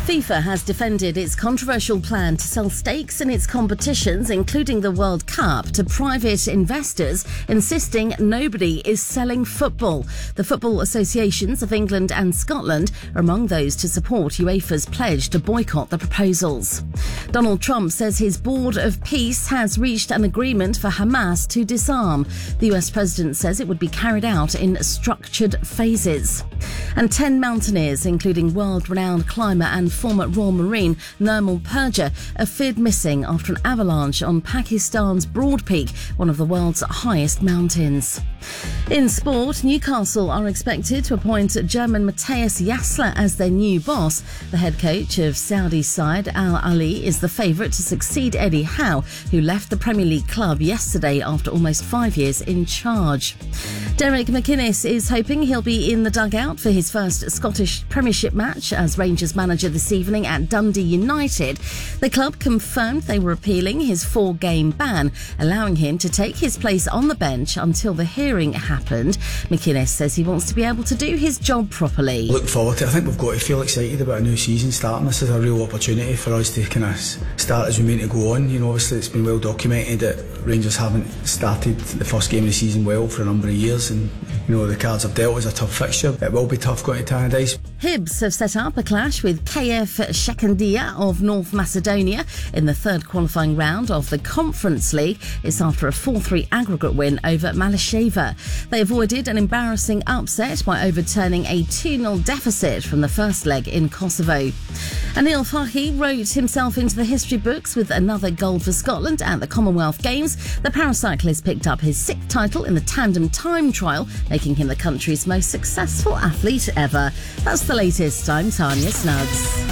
FIFA has defended its controversial plan to sell stakes in its competitions, including the World Cup, to private investors, insisting nobody is selling football. The football associations of England and Scotland are among those to support UEFA's pledge to boycott the proposals. Donald Trump says his Board of Peace has reached an agreement for Hamas to disarm. The US president says it would be carried out in structured phases. And 10 mountaineers, including world-renowned climber and former Royal Marine Nirmal Purja, are feared missing after an avalanche on Pakistan's Broad Peak, one of the world's highest mountains. In sport, Newcastle are expected to appoint German Matthias Jassler as their new boss. The head coach of Saudi side Al Ali is the favourite to succeed Eddie Howe, who left the Premier League club yesterday after almost 5 years in charge. Derek McInnes is hoping he'll be in the dugout for his first Scottish Premiership match as Rangers manager this evening at Dundee United. The club confirmed they were appealing his 4-game ban, allowing him to take his place on the bench until the hearing happened. McInnes says he wants to be able to do his job properly. Look forward to it. I think we've got to feel excited about a new season starting. This is a real opportunity for us to kind of start as we mean to go on. You know, obviously it's been well documented that Rangers haven't started the first game of the season well for a number of years, and you know the cards have dealt as a tough fixture. It will be tough going to Tannadice. Hibs have set up a clash with KF Shekandia of North Macedonia in the third qualifying round of the Conference League. It's after a 4-3 aggregate win over Malasheva. They avoided an embarrassing upset by overturning a 2-0 deficit from the first leg in Kosovo. Anil Fahi wrote himself into the history books with another gold for Scotland at the Commonwealth Games. The paracyclist picked up his 6th title in the tandem time trial, making him the country's most successful athlete ever. That's the latest. I'm Tanya Snugs.